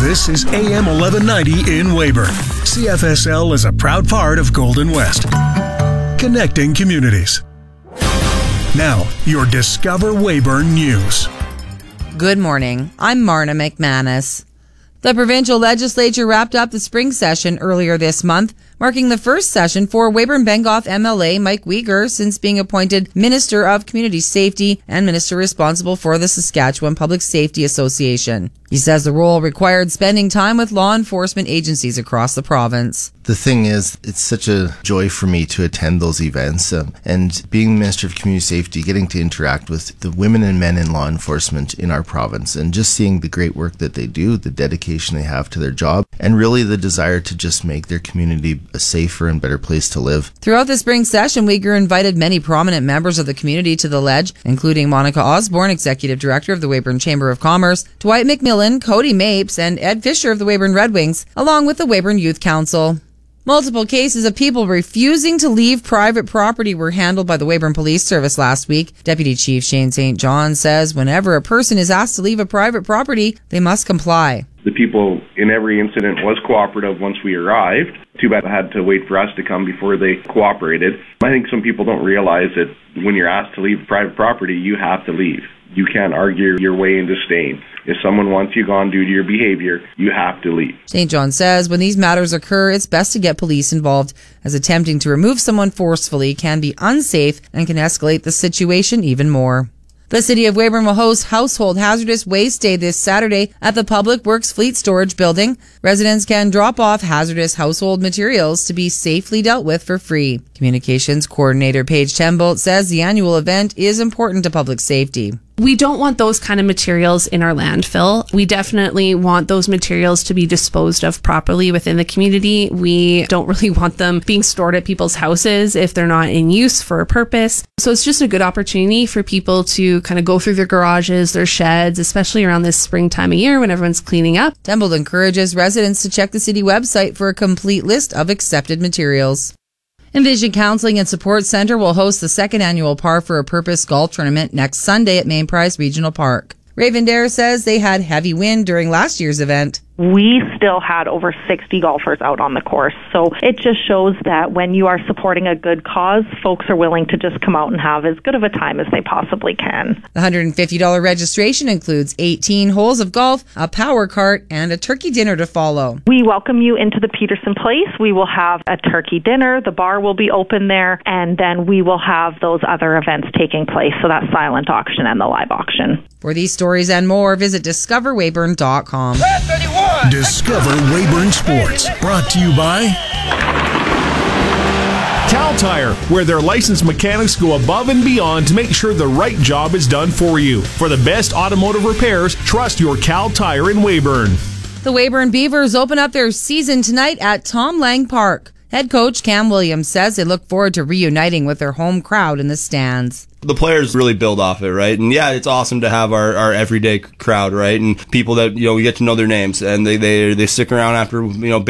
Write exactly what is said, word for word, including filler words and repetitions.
This is A M eleven ninety in Weyburn. C F S L is a proud part of Golden West. Connecting communities. Now, your Discover Weyburn News. Good morning. I'm Marna McManus. The provincial legislature wrapped up the spring session earlier this month, marking the first session for Weyburn-Bengoff M L A Mike Weger since being appointed Minister of Community Safety and Minister responsible for the Saskatchewan Public Safety Association. He says the role required spending time with law enforcement agencies across the province. The thing is, it's such a joy for me to attend those events, um, and being Minister of Community Safety, getting to interact with the women and men in law enforcement in our province, and just seeing the great work that they do, the dedication they have to their job, and really the desire to just make their community a safer and better place to live. Throughout the spring session, Weger invited many prominent members of the community to the ledge, including Monica Osborne, Executive Director of the Weyburn Chamber of Commerce, Dwight McMillan, Cody Mapes, and Ed Fisher of the Weyburn Red Wings, along with the Weyburn Youth Council. Multiple cases of people refusing to leave private property were handled by the Weyburn Police Service last week. Deputy Chief Shane Saint John says whenever a person is asked to leave a private property, they must comply. The people in every incident was cooperative once we arrived. Too bad they had to wait for us to come before they cooperated. I think some people don't realize that when you're asked to leave private property, you have to leave. You can't argue your way into staying. If someone wants you gone due to your behavior, you have to leave. Saint John says when these matters occur, it's best to get police involved, as attempting to remove someone forcefully can be unsafe and can escalate the situation even more. The City of Weyburn will host Household Hazardous Waste Day this Saturday at the Public Works Fleet Storage Building. Residents can drop off hazardous household materials to be safely dealt with for free. Communications Coordinator Paige Tembolt says the annual event is important to public safety. We don't want those kind of materials in our landfill. We definitely want those materials to be disposed of properly within the community. We don't really want them being stored at people's houses if they're not in use for a purpose. So it's just a good opportunity for people to kind of go through their garages, their sheds, especially around this springtime of year when everyone's cleaning up. Tembolt encourages residents to check the city website for a complete list of accepted materials. Envision Counseling and Support Center will host the second annual Par for a Purpose golf tournament next Sunday at Main Prize Regional Park. Raven Dare says they had heavy wind during last year's event. We still had over sixty golfers out on the course. So it just shows that when you are supporting a good cause, folks are willing to just come out and have as good of a time as they possibly can. The one hundred fifty dollars registration includes eighteen holes of golf, a power cart, and a turkey dinner to follow. We welcome you into the Peterson Place. We will have a turkey dinner. The bar will be open there. And then we will have those other events taking place. So that silent auction and the live auction. For these stories and more, visit discover weyburn dot com. Discover Weyburn Sports. Brought to you by Cal Tire, where their licensed mechanics go above and beyond to make sure the right job is done for you. For the best automotive repairs, trust your Cal Tire in Weyburn. The Weyburn Beavers open up their season tonight at Tom Lang Park. Head coach Cam Williams says they look forward to reuniting with their home crowd in the stands. The players really build off it, right? And yeah, it's awesome to have our, our everyday crowd, right? And people that, you know, we get to know their names and they, they, they stick around after, you know,